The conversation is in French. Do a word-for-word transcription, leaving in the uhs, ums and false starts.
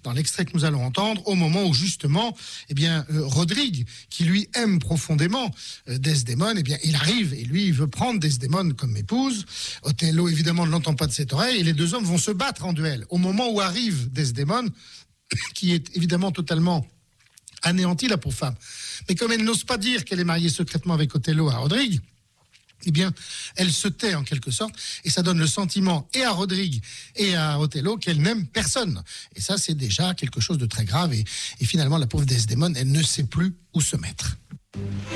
dans l'extrait que nous allons entendre, au moment où justement, eh bien, euh, Rodrigue, qui lui aime profondément euh, Desdémone, eh bien, il arrive et lui, il veut prendre Desdémone comme épouse. Othello, évidemment, ne l'entend pas de cette oreille et les deux hommes vont se battre en duel. Au moment où arrive Desdémone, qui est évidemment totalement anéantie, la pauvre femme. Mais comme elle n'ose pas dire qu'elle est mariée secrètement avec Othello à Rodrigue, eh bien, elle se tait en quelque sorte, et ça donne le sentiment et à Rodrigue et à Othello qu'elle n'aime personne. Et ça, c'est déjà quelque chose de très grave, et, et finalement, la pauvre Desdémone, elle ne sait plus où se mettre.